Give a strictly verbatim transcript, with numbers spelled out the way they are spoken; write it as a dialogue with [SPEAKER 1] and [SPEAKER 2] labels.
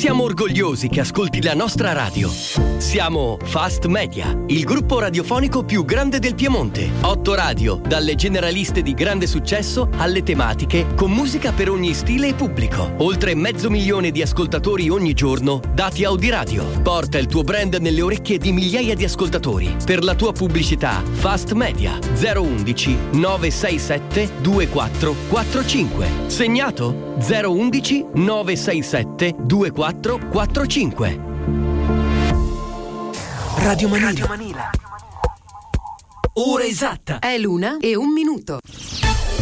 [SPEAKER 1] Siamo orgogliosi che ascolti la nostra radio. Siamo Fast Media, il gruppo radiofonico più grande del Piemonte. Otto radio, dalle generaliste di grande successo alle tematiche, con musica per ogni stile e pubblico. Oltre mezzo milione di ascoltatori ogni giorno, dati Audiradio. Porta il tuo brand nelle orecchie di migliaia di ascoltatori. Per la tua pubblicità, Fast Media zero undici nove sei sette due quattro quattro cinque. Segnato? zero undici nove sei sette due quattro quattro cinque. Radio Manila. Radio Manila. Ora esatta.
[SPEAKER 2] È l'una e un minuto.